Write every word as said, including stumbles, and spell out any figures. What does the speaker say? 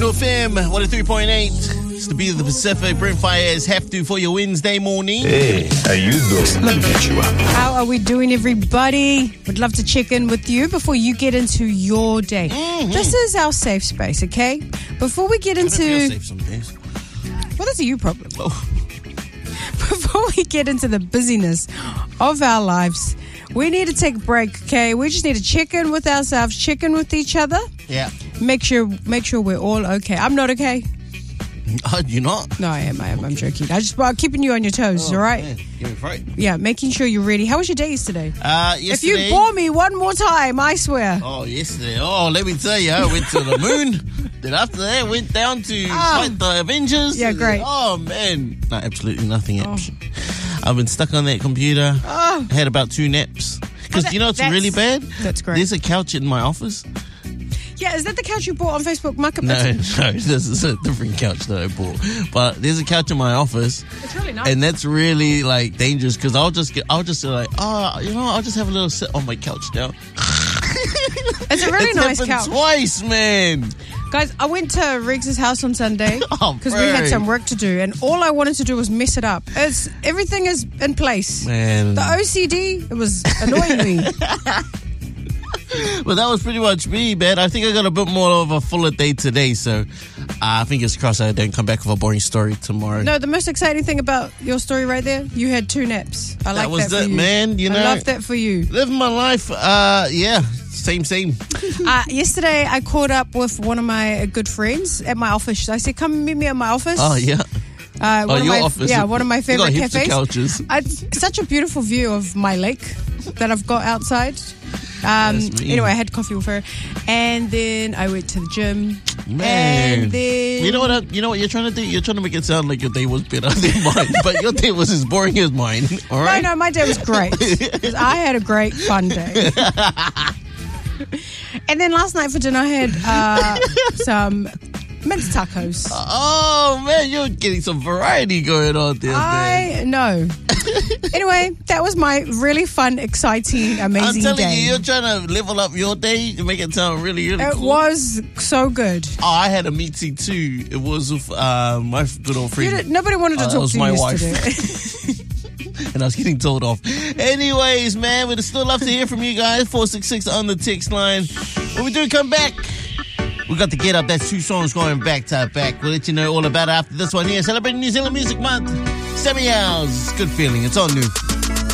New F M, one oh three point eight. It's the beat of the Pacific. Brent Fires have to for your Wednesday morning. Hey, how you doing? Let me get you up. How are we doing, everybody? Would love to check in with you before you get into your day. Mm-hmm. This is our safe space, okay? Before we get into... I don't feel safe some days. Well, that's a you problem. Oh. Before we get into the busyness of our lives, we need to take a break, okay? We just need to check in with ourselves, check in with each other. Yeah. Make sure make sure we're all okay. I'm not okay. Oh, you're not? No, I am. I am. I'm joking. I just I'm keeping you on your toes, Oh, all right? Man. Give me a fright. Yeah, making sure you're ready. How was your day yesterday? Uh, yesterday. If you bore me one more time, I swear. Oh, yesterday. Oh, let me tell you, I went to the moon. Then after that, went down to Oh. fight the Avengers. Yeah, great. Oh, man. No, absolutely nothing. Oh. I've been stuck on that computer. Oh. I had about two naps. Because, Oh, that- you know, it's that's- really bad. That's great. There's a couch in my office. Yeah, is that the couch you bought on Facebook Market? No, no, this is a different couch that I bought. But there's a couch in my office. It's really nice. And that's really, like, dangerous because I'll just get, I'll just be like, oh, you know, I'll just have a little sit on my couch now. It's a really it's nice happened couch. twice, man. Guys, I went to Riggs's house on Sunday Oh, because we had bro. some work to do, and all I wanted to do was mess it up. It's everything is in place. Man. The O C D, it was annoying me. But that was pretty much me, man. I think I got a bit more of a fuller day today, so uh, I fingers crossed I don't come back with a boring story tomorrow. No, the most exciting thing about your story right there, you had two naps. I like that was that for it, you. man. You know, I love that for you. living my life. Uh, yeah, same, same. Uh, yesterday, I caught up with one of my good friends at my office. I said, "Come meet me at my office." Oh yeah. Uh, one Oh, of your my, office. Yeah, one of my You favorite got hipster cafes. couches. I, such a beautiful view of my lake that I've got outside. Um, That's me. anyway, I had coffee with her, and then I went to the gym. Man, And then you know what? I, you know what you're trying to do? You're trying to make it sound like your day was better than mine, but your day was as boring as mine. All No, right? no, my day was great. 'Cause I had a great fun day. And then last night for dinner, I had uh, some minced tacos. Oh man, you're getting some variety going on there, man. I know. Anyway, that was my really fun, exciting, I'm amazing telling day. you, you're trying to level up your day to make it sound really, really It cool. was so good. Oh, I had a meeting too. It was with uh, my good old You friend. did, nobody wanted to Uh, that talk was to my you wife. yesterday. And I was getting told off. Anyways, man, we'd still love to hear from you guys. four six six on the text line. When we do come back, we got to Get Up. That's two songs going back to back. We'll let you know all about it after this one here. Celebrating New Zealand Music Month. Sammy House. Good feeling. It's on New.